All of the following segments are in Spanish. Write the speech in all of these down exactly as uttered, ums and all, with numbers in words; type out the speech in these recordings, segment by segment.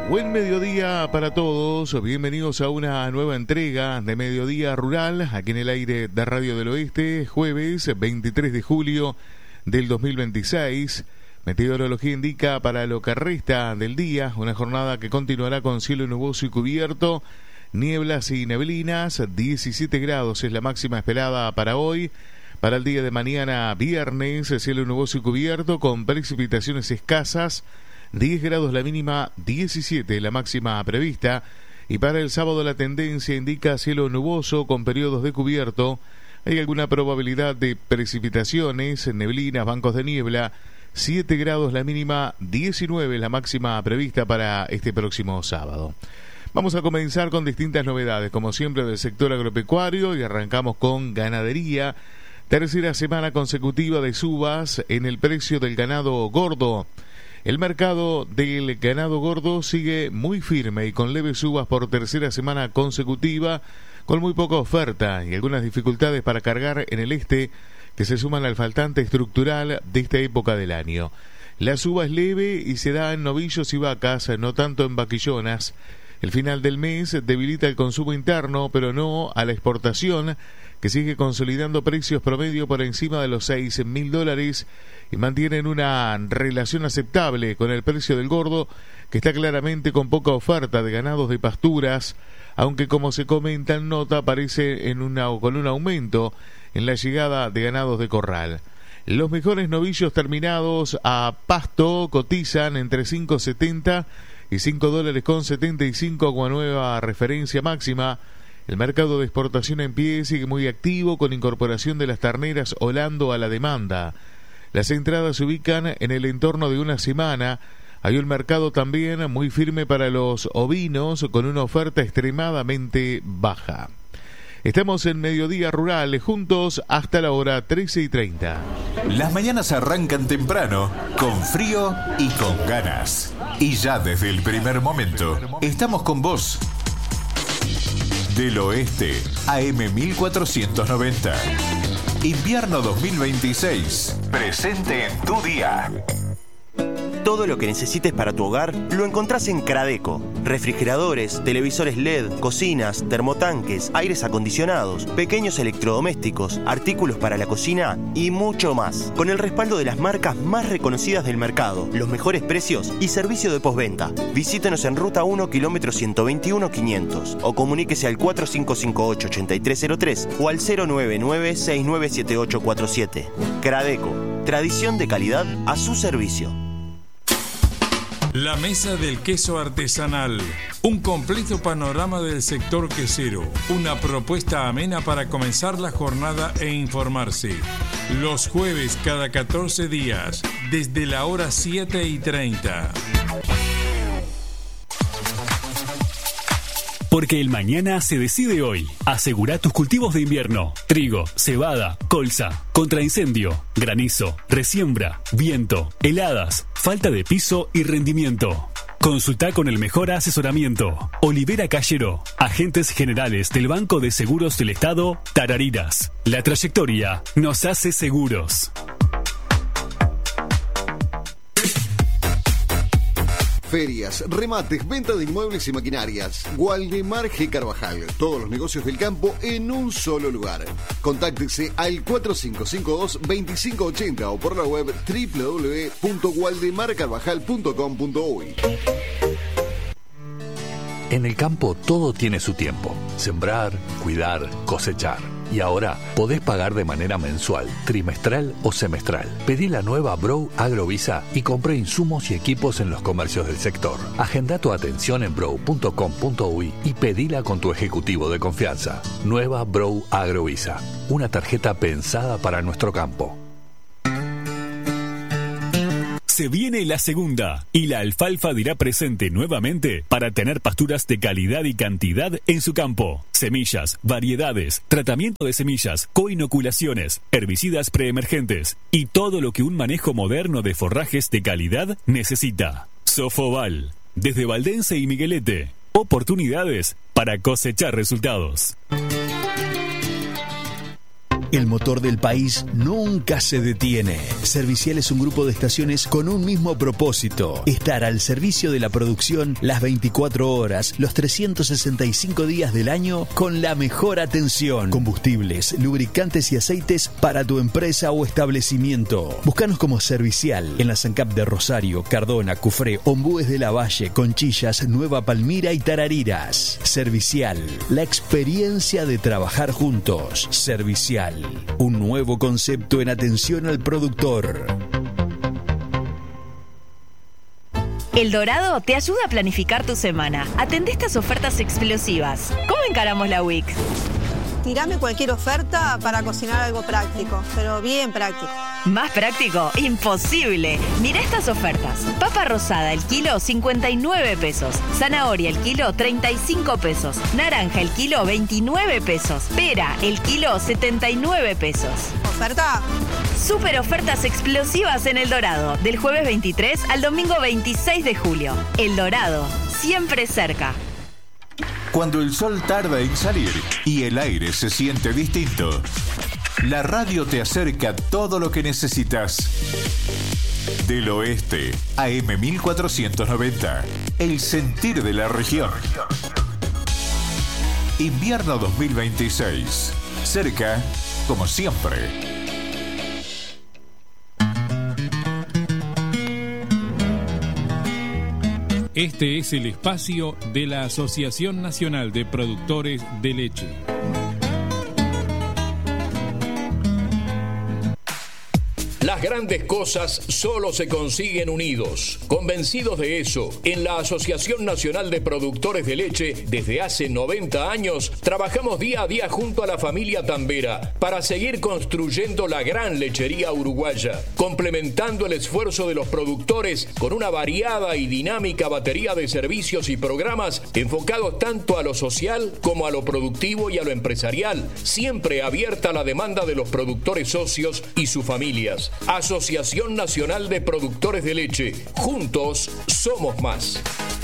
Buen mediodía para todos, bienvenidos a una nueva entrega de Mediodía Rural, aquí en el aire de Radio del Oeste, jueves veintitrés de julio del dos mil veintiséis. Meteorología indica para lo que resta del día, una jornada que continuará con cielo nuboso y cubierto, nieblas y neblinas, diecisiete grados es la máxima esperada para hoy. Para el día de mañana, viernes, cielo nuboso y cubierto, con precipitaciones escasas, diez grados la mínima, diecisiete la máxima prevista. Y para el sábado la tendencia indica cielo nuboso con periodos de cubierto. Hay alguna probabilidad de precipitaciones, neblinas, bancos de niebla. siete grados la mínima, diecinueve la máxima prevista para este próximo sábado. Vamos a comenzar con distintas novedades, como siempre del sector agropecuario, y arrancamos con ganadería. Tercera semana consecutiva de subas en el precio del ganado gordo. El mercado del ganado gordo sigue muy firme y con leves subas por tercera semana consecutiva, con muy poca oferta y algunas dificultades para cargar en el este, que se suman al faltante estructural de esta época del año. La suba es leve y se da en novillos y vacas, no tanto en vaquillonas. El final del mes debilita el consumo interno, pero no a la exportación, que sigue consolidando precios promedio por encima de los seis mil dólares y mantienen una relación aceptable con el precio del gordo, que está claramente con poca oferta de ganados de pasturas, aunque como se comenta en nota aparece en una, con un aumento en la llegada de ganados de corral. Los mejores novillos terminados a pasto cotizan entre cinco setenta y cinco dólares con setenta y cinco como nueva referencia máxima. El mercado de exportación en pie sigue muy activo, con incorporación de las terneras holando a la demanda. Las entradas se ubican en el entorno de una semana. Hay un mercado también muy firme para los ovinos, con una oferta extremadamente baja. Estamos en Mediodía Rural, juntos hasta la hora trece y treinta. Las mañanas arrancan temprano, con frío y con ganas. Y ya desde el primer momento, estamos con vos. Del Oeste, A M mil cuatrocientos noventa. Invierno dos mil veintiséis. Presente en tu día. Todo lo que necesites para tu hogar lo encontrás en Cradeco. Refrigeradores, televisores L E D, cocinas, termotanques, aires acondicionados, pequeños electrodomésticos, artículos para la cocina y mucho más. Con el respaldo de las marcas más reconocidas del mercado, los mejores precios y servicio de postventa. Visítenos en Ruta uno, kilómetro ciento veintiuno quinientos o comuníquese al cuatro cinco cinco ocho, ocho tres cero tres o al cero nueve nueve, seis nueve siete ocho cuatro siete. Cradeco, tradición de calidad a su servicio. La Mesa del Queso Artesanal, un completo panorama del sector quesero, una propuesta amena para comenzar la jornada e informarse. Los jueves cada catorce días, desde la hora siete y treinta. Porque el mañana se decide hoy. Asegura tus cultivos de invierno: trigo, cebada, colza, contra incendio, granizo, resiembra, viento, heladas, falta de piso y rendimiento. Consulta con el mejor asesoramiento. Olivera Callero, agentes generales del Banco de Seguros del Estado, Tarariras. La trayectoria nos hace seguros. Ferias, remates, venta de inmuebles y maquinarias. Waldemar G. Carvajal. Todos los negocios del campo en un solo lugar. Contáctese al cuatro cinco cinco dos, dos cinco ocho cero o por la web doble u doble u doble u punto waldemar carvajal punto com punto uy. En el campo todo tiene su tiempo. Sembrar, cuidar, cosechar. Y ahora podés pagar de manera mensual, trimestral o semestral. Pedí la nueva Brow Agrovisa y compré insumos y equipos en los comercios del sector. Agenda tu atención en brow punto com punto uy y pedila con tu ejecutivo de confianza. Nueva Brow Agrovisa, una tarjeta pensada para nuestro campo. Se viene la segunda y la alfalfa dirá presente nuevamente para tener pasturas de calidad y cantidad en su campo. Semillas, variedades, tratamiento de semillas, coinoculaciones, herbicidas preemergentes y todo lo que un manejo moderno de forrajes de calidad necesita. Sofoval, desde Valdense y Miguelete. Oportunidades para cosechar resultados. El motor del país nunca se detiene. Servicial es un grupo de estaciones con un mismo propósito: estar al servicio de la producción las veinticuatro horas, los trescientos sesenta y cinco días del año, con la mejor atención. Combustibles, lubricantes y aceites para tu empresa o establecimiento. Búscanos como Servicial en la SANCAP de Rosario, Cardona, Cufré, Ombúes de la Valle, Conchillas, Nueva Palmira y Tarariras. Servicial, la experiencia de trabajar juntos. Servicial, un nuevo concepto en atención al productor. El Dorado te ayuda a planificar tu semana. Atendé estas ofertas explosivas. ¿Cómo encaramos la week? Tirame cualquier oferta para cocinar algo práctico, pero bien práctico. ¿Más práctico? ¡Imposible! Mirá estas ofertas. Papa rosada el kilo cincuenta y nueve pesos. Zanahoria el kilo treinta y cinco pesos. Naranja el kilo veintinueve pesos. Pera el kilo setenta y nueve pesos. ¿Oferta? Super ofertas explosivas en El Dorado. Del jueves veintitrés al domingo veintiséis de julio. El Dorado, siempre cerca. Cuando el sol tarda en salir y el aire se siente distinto, la radio te acerca todo lo que necesitas. Del Oeste, A M mil cuatrocientos noventa, el sentir de la región. Invierno dos mil veintiséis, cerca como siempre. Este es el espacio de la Asociación Nacional de Productores de Leche. Las grandes cosas solo se consiguen unidos. Convencidos de eso, en la Asociación Nacional de Productores de Leche, desde hace noventa años, trabajamos día a día junto a la familia Tambera para seguir construyendo la gran lechería uruguaya, complementando el esfuerzo de los productores con una variada y dinámica batería de servicios y programas enfocados tanto a lo social como a lo productivo y a lo empresarial, siempre abierta a la demanda de los productores socios y sus familias. Asociación Nacional de Productores de Leche. Juntos somos más.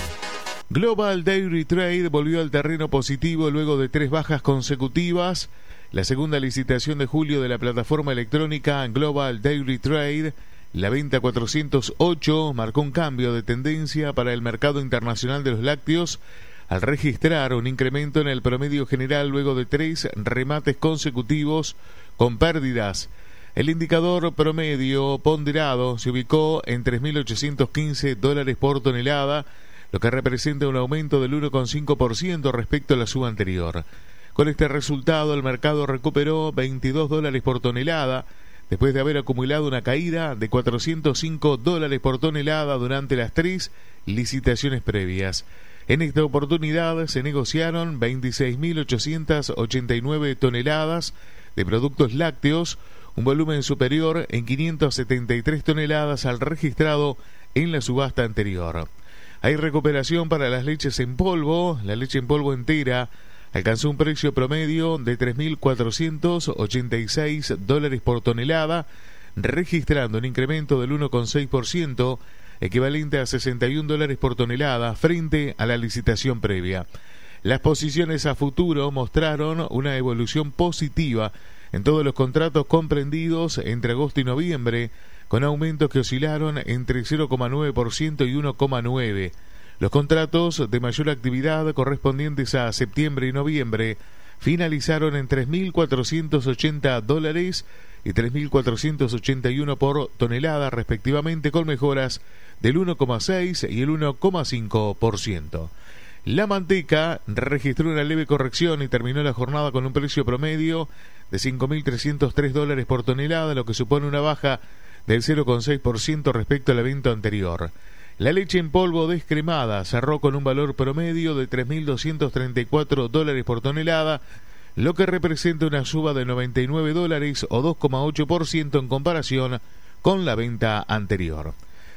Global Dairy Trade volvió al terreno positivo luego de tres bajas consecutivas. La segunda licitación de julio de la plataforma electrónica Global Dairy Trade, la venta cuatrocientos ocho, marcó un cambio de tendencia para el mercado internacional de los lácteos al registrar un incremento en el promedio general luego de tres remates consecutivos con pérdidas. El indicador promedio ponderado se ubicó en tres mil ochocientos quince dólares por tonelada, lo que representa un aumento del uno coma cinco por ciento respecto a la suba anterior. Con este resultado, el mercado recuperó veintidós dólares por tonelada, después de haber acumulado una caída de cuatrocientos cinco dólares por tonelada durante las tres licitaciones previas. En esta oportunidad se negociaron veintiséis mil ochocientos ochenta y nueve toneladas de productos lácteos, un volumen superior en quinientas setenta y tres toneladas al registrado en la subasta anterior. Hay recuperación para las leches en polvo. La leche en polvo entera alcanzó un precio promedio de tres mil cuatrocientos ochenta y seis dólares por tonelada, registrando un incremento del uno coma seis por ciento, equivalente a sesenta y un dólares por tonelada frente a la licitación previa. Las posiciones a futuro mostraron una evolución positiva en todos los contratos comprendidos entre agosto y noviembre, con aumentos que oscilaron entre cero coma nueve por ciento y uno coma nueve por ciento. Los contratos de mayor actividad correspondientes a septiembre y noviembre finalizaron en tres mil cuatrocientos ochenta dólares y tres mil cuatrocientos ochenta y uno por tonelada respectivamente, con mejoras del uno coma seis y el uno coma cinco por ciento. La manteca registró una leve corrección y terminó la jornada con un precio promedio de cinco mil trescientos tres dólares por tonelada, lo que supone una baja del cero coma seis por ciento respecto al evento anterior. La leche en polvo descremada cerró con un valor promedio de tres mil doscientos treinta y cuatro dólares por tonelada, lo que representa una suba de noventa y nueve dólares o dos coma ocho por ciento en comparación con la venta anterior.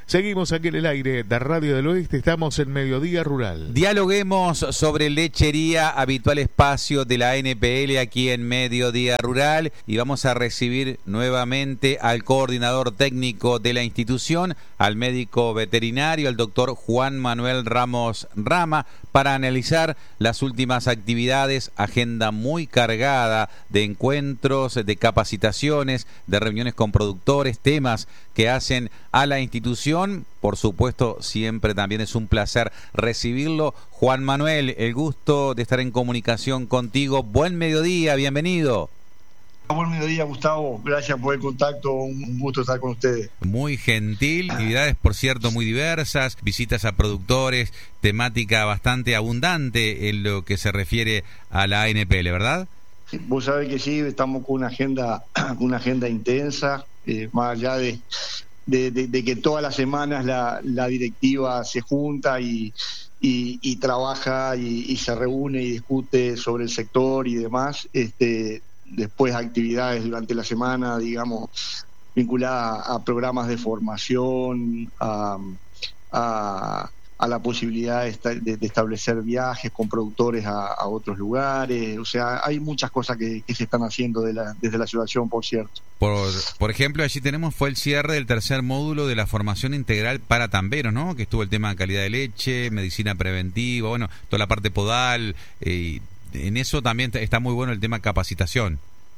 Seguimos aquí en el aire de Radio del Oeste, estamos en Mediodía Rural. Dialoguemos sobre lechería, habitual espacio de la N P L aquí en Mediodía Rural, y vamos a recibir nuevamente al coordinador técnico de la institución, al médico veterinario, al doctor Juan Manuel Ramos Rama, para analizar las últimas actividades, agenda muy cargada de encuentros, de capacitaciones, de reuniones con productores, temas que hacen a la institución. Por supuesto, siempre también es un placer recibirlo. Juan Manuel, el gusto de estar en comunicación contigo. Buen mediodía, bienvenido. Buen mediodía, Gustavo. Gracias por el contacto. Un gusto estar con ustedes. Muy gentil. Actividades, por cierto, muy diversas. Visitas a productores, temática bastante abundante en lo que se refiere a la A N P L, ¿verdad? Vos sabés que sí, estamos con una agenda, una agenda intensa, eh, más allá de, de, de, de que todas las semanas la, la directiva se junta y, y, y trabaja y, y se reúne y discute sobre el sector y demás. Este, después actividades durante la semana, digamos, vinculadas a programas de formación, a, a a la posibilidad de, de, de establecer viajes con productores a, a otros lugares. O sea, hay muchas cosas que, que se están haciendo de la, desde la asociación, por cierto. Por, por ejemplo, allí tenemos, fue el cierre del tercer módulo de la formación integral para tamberos, ¿no? Que estuvo el tema de calidad de leche, medicina preventiva, bueno, toda la parte podal. Eh, en eso también está muy bueno el tema capacitación.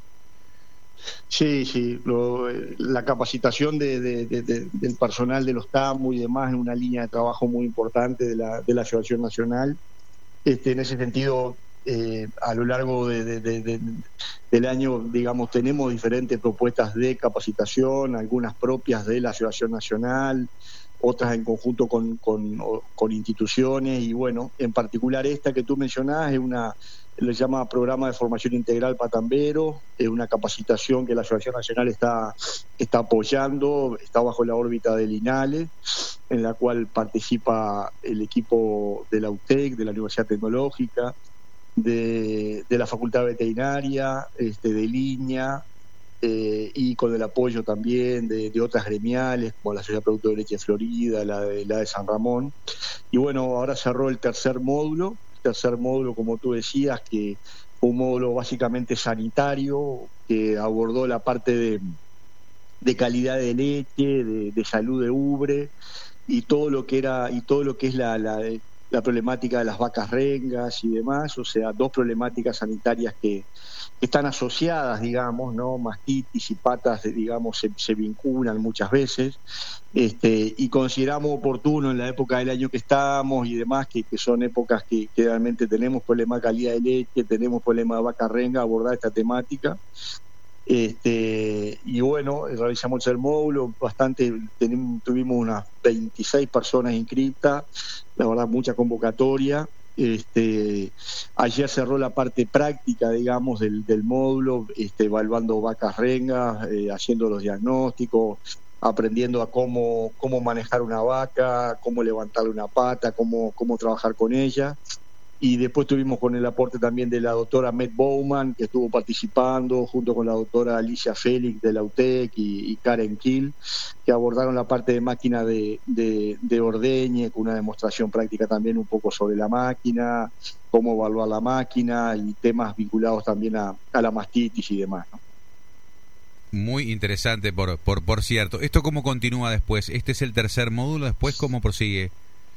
Sí, sí, lo, la capacitación de, de, de, de, del personal de los TAMU y demás es una línea de trabajo muy importante de la, de la Asociación Nacional. Este, en ese sentido, eh, a lo largo de, de, de, de, del año, digamos, tenemos diferentes propuestas de capacitación, algunas propias de la Asociación Nacional, otras en conjunto con, con, con instituciones, y bueno, en particular esta que tú mencionás es una... le llama Programa de Formación Integral Patambero, es una capacitación que la Asociación Nacional está, está apoyando, está bajo la órbita del INALE, en la cual participa el equipo de la U T E C, de la Universidad Tecnológica, de, de la Facultad Veterinaria, este, de Línea, eh, y con el apoyo también de, de otras gremiales, como la Sociedad de Productos de Leche de Florida, la de, la de San Ramón. Y bueno, ahora cerró el tercer módulo, tercer módulo, como tú decías, que fue un módulo básicamente sanitario, que abordó la parte de, de calidad de leche, de, de salud de ubre, y todo lo que era y todo lo que es la, la, la problemática de las vacas rengas y demás. O sea, dos problemáticas sanitarias que, que están asociadas, digamos, ¿no? Mastitis y patas, digamos, se, se vinculan muchas veces. Este, y consideramos oportuno en la época del año que estamos y demás, que, que son épocas que, que realmente tenemos problema de calidad de leche, tenemos problema de vaca renga, abordar esta temática. Este, y bueno, realizamos el módulo, bastante, tenemos, tuvimos unas veintiséis personas inscritas, la verdad mucha convocatoria. Este, ayer cerró la parte práctica, digamos, del, del módulo, este, evaluando vacas rengas, eh, haciendo los diagnósticos, aprendiendo a cómo, cómo manejar una vaca, cómo levantarle una pata, cómo, cómo trabajar con ella. Y después tuvimos con el aporte también de la doctora Met Bowman, que estuvo participando, junto con la doctora Alicia Félix de la U T E C y, y Karen Kiel, que abordaron la parte de máquina de, de, de ordeñe, con una demostración práctica también un poco sobre la máquina, cómo evaluar la máquina y temas vinculados también a, a la mastitis y demás, ¿no? Muy interesante, por, por, por cierto. ¿Esto cómo continúa después? Este es el tercer módulo, ¿después cómo prosigue?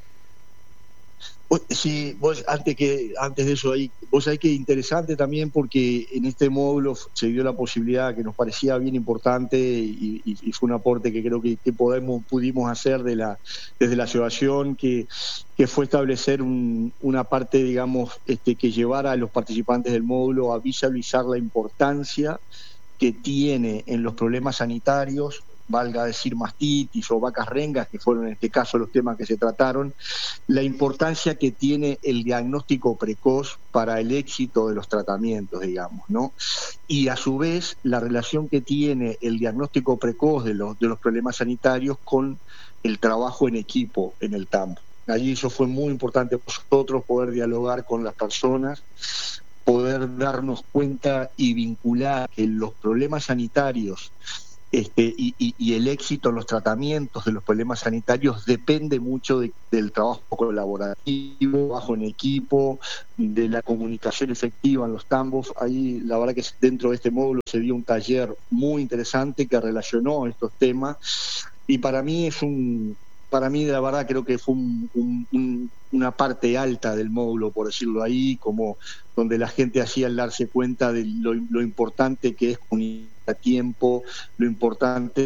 Sí, vos antes que antes de eso ahí, vos sabés que es interesante también porque en este módulo se dio la posibilidad que nos parecía bien importante y, y, y fue un aporte que creo que, que podemos pudimos hacer de la desde la asociación, que, que fue establecer un, una parte, digamos, este, que llevara a los participantes del módulo a visualizar la importancia que tiene en los problemas sanitarios, valga decir mastitis o vacas rengas, que fueron en este caso los temas que se trataron, la importancia que tiene el diagnóstico precoz para el éxito de los tratamientos, digamos, ¿no? Y a su vez la relación que tiene el diagnóstico precoz de los, de los problemas sanitarios con el trabajo en equipo en el TAMBO. Allí eso fue muy importante para nosotros, poder dialogar con las personas, poder darnos cuenta y vincular que los problemas sanitarios Este, y, y, y el éxito en los tratamientos de los problemas sanitarios depende mucho de, del trabajo colaborativo, trabajo en equipo, de la comunicación efectiva en los tambos. Ahí la verdad que dentro de este módulo se dio un taller muy interesante que relacionó estos temas, y para mí es un para mí la verdad creo que fue un, un, un, una parte alta del módulo, por decirlo ahí, como donde la gente hacía el darse cuenta de lo, lo importante que es comunicar a tiempo, lo importante